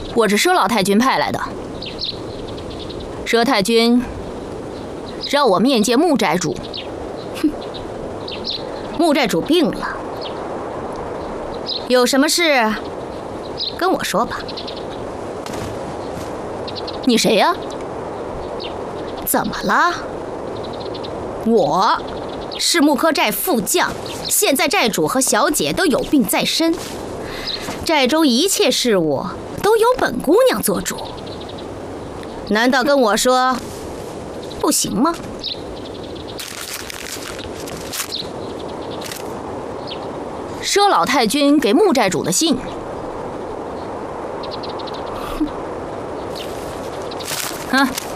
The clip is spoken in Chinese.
我是佘老太君派来的。佘太君让我面见穆寨主。 哼，穆寨主病了，有什么事跟我说吧。 你谁呀？ 怎么了？我是木柯寨副将，现在寨主和小姐都有病在身，寨中一切事务都由本姑娘做主。难道跟我说不行吗？ 佘老太君给穆寨主的信。哼。